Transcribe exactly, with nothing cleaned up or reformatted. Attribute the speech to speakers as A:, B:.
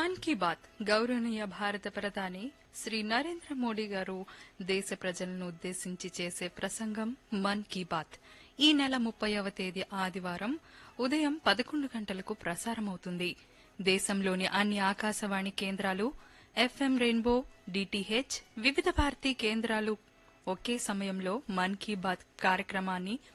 A: మన్ కీ బాత్ గౌరవనీయ భారత ప్రధాని శ్రీ నరేంద్ర మోడీ గారు దేశ ప్రజలను ఉద్దేశించి చేసే ప్రసంగం మన్ కీ బాత్ ఈ నెల ముప్పైవ తేదీ ఆదివారం ఉదయం పదకొండు గంటలకు ప్రసారమవుతుంది. దేశంలోని అన్ని ఆకాశవాణి కేంద్రాలు, ఎఫ్ఎం రెయిన్బో, డిటిహెచ్, వివిధ భారతీ కేంద్రాలు ఒకే సమయంలో మన్ కీ బాత్ కార్యక్రమాన్ని